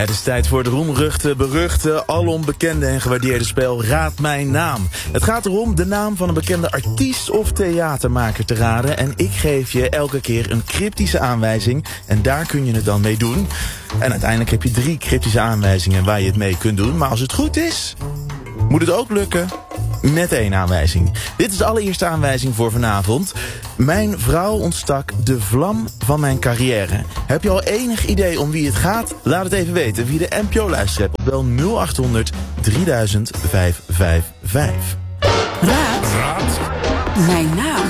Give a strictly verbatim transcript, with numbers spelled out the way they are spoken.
Het is tijd voor het roemruchte, beruchte, alom bekende en gewaardeerde spel Raad Mijn Naam. Het gaat erom de naam van een bekende artiest of theatermaker te raden. En ik geef je elke keer een cryptische aanwijzing en daar kun je het dan mee doen. En uiteindelijk heb je drie cryptische aanwijzingen waar je het mee kunt doen. Maar als het goed is, moet het ook lukken met één aanwijzing. Dit is de allereerste aanwijzing voor vanavond. Mijn vrouw ontstak de vlam van mijn carrière. Heb je al enig idee om wie het gaat? Laat het even weten via de N P O-luisterrap op bel nul achthonderd drieduizend vijfhonderdvijfenvijftig. Raad. Raad. Mijn naam.